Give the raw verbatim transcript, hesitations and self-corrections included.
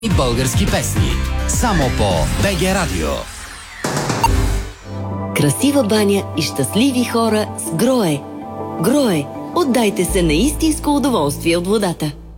и български песни. Само по БГ Радио. Красива баня и щастливи хора с Грое. Грое. Отдайте се на истинско удоволствие от водата.